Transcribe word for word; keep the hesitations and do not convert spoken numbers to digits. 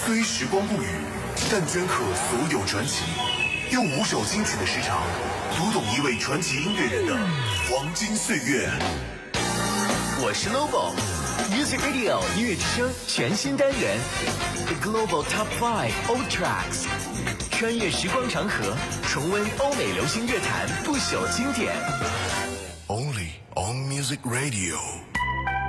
虽时光不语，但镌刻所有传奇。用五首精品的时长，读懂一位传奇音乐人的黄金岁月。 我是 Lobo。Music Radio 音乐之声全新单元 The Global Top Five Old Tracks， 穿越时光长河，重温欧美流行乐坛不朽经典。 Only on Music Radio。